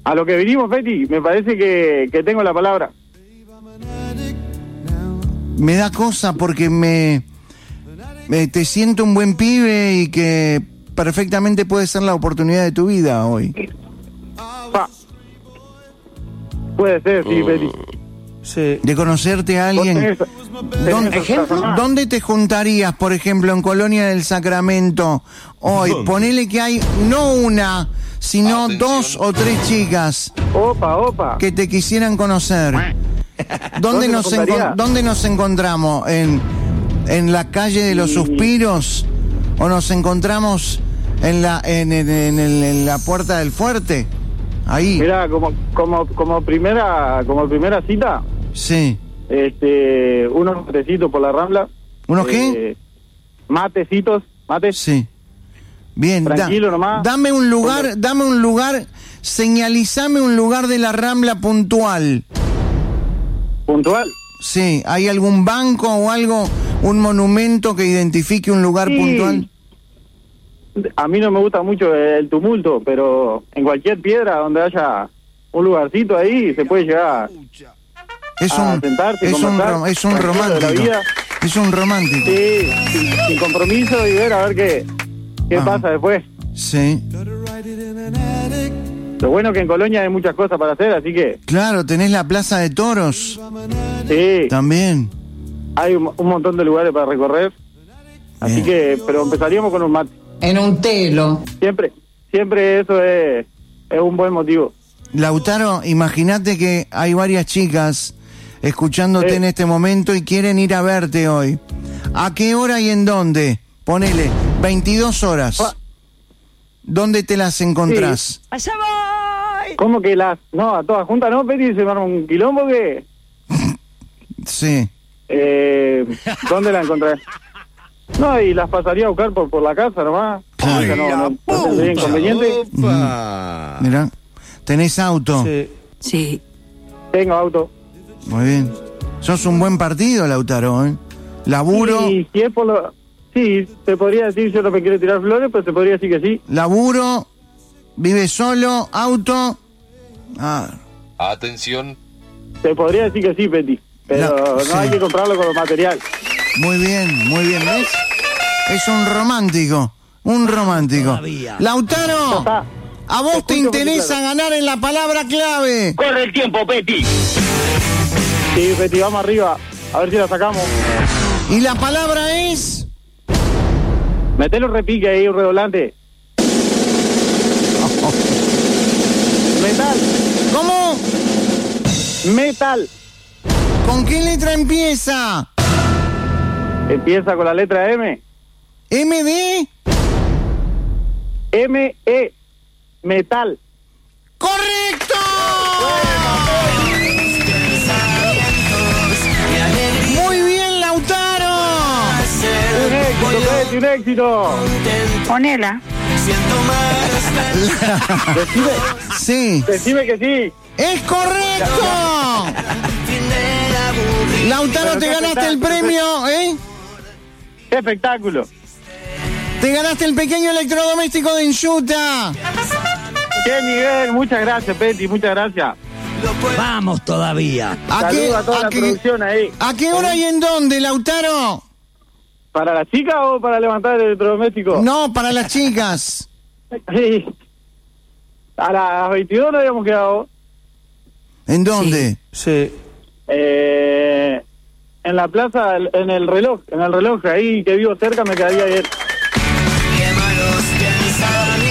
A lo que vinimos, Peti, me parece que tengo la palabra. Me da cosa porque te siento un buen pibe y que perfectamente puede ser la oportunidad de tu vida hoy. Puede ser, sí, Peti. Sí. De conocerte a alguien. ¿Dónde te juntarías, por ejemplo, en Colonia del Sacramento hoy? Ponele que hay no una, sino 2 o 3 chicas. Opa. Que te quisieran conocer. ¿Dónde nos encontramos? ¿En la calle de los suspiros? ¿O nos encontramos en la puerta del fuerte? Ahí. Mirá, como primera cita. Sí. Unos matecitos por la Rambla. ¿Unos qué? Mates. Sí. Bien. Tranquilo nomás. Dame un lugar, señalizame un lugar de la Rambla puntual. ¿Puntual? Sí. ¿Hay algún banco o algo, un monumento que identifique un lugar puntual? A mí no me gusta mucho el tumulto, pero en cualquier piedra donde haya un lugarcito ahí se puede llegar a sentarse, conversar, es un romántico. De la vida. Es un romántico. Sí, sin compromiso y ver a ver qué pasa después. Sí. Lo bueno que en Colonia hay muchas cosas para hacer, así que... Claro, tenés la Plaza de Toros. Sí. También. Hay un montón de lugares para recorrer. Así que, pero empezaríamos con un mate. En un telo. Siempre eso es un buen motivo. Lautaro, imagínate que hay varias chicas escuchándote en este momento y quieren ir a verte hoy. ¿A qué hora y en dónde? Ponele, 22 horas. ¿Dónde te las encontrás? Sí. ¡Allá voy! ¿Cómo que no, a todas juntas no, Peti? ¿Se me arma un quilombo que...? Sí. ¿Dónde la encontré? No, y las pasaría a buscar por la casa nomás. Claro. No tendría inconveniente. Mirá, ¿tenés auto? Sí. Tengo auto. Muy bien. Sos un buen partido, Lautaro, ¿eh? Laburo. Sí, si es por lo... Sí, te podría decir, yo no me quiero tirar flores, pero te podría decir que sí. Laburo, vive solo, auto. Atención. Te podría decir que sí, Peti, pero no hay que comprarlo con lo material. Muy bien, ¿ves? Es un romántico. Lautaro, ¿a vos te interesa ganar en la palabra clave? ¡Corre el tiempo, Peti! Sí, Peti, vamos arriba, a ver si la sacamos. ¿Y la palabra es? Metele un repique ahí, un redoblante. Metal. ¿Cómo? Metal. ¿Con qué letra empieza? Empieza con la letra M. ¿M de? M-E. Metal. ¡Correcto! Muy bien, Lautaro. Un éxito. Ponela. Decime que sí. ¡Es correcto! Lautaro, te ganaste el premio, ¿eh? ¡Qué espectáculo! Te ganaste el pequeño electrodoméstico de Enchuta. ¡Qué nivel! Muchas gracias, Peti, muchas gracias. Vamos todavía. Saludos a toda la producción ahí. ¿A qué hora y en dónde, Lautaro? ¿Para la chica o para levantar el electrodoméstico? No, para las chicas. Sí. A las 22 nos habíamos quedado. ¿En dónde? Sí. En la plaza, en el reloj, ahí que vivo cerca me quedaría bien.